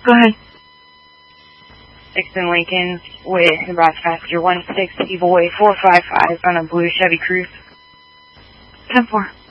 Go ahead. Dixon Lincoln with Nebraska passenger 16 Evoy 455 on a blue Chevy Cruze. 10-4.